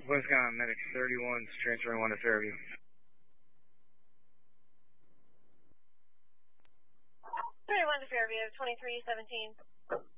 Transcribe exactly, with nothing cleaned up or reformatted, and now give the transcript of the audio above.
Wisconsin, medic thirty-one, transferring one to Fairview. thirty-one to Fairview, twenty-three seventeen.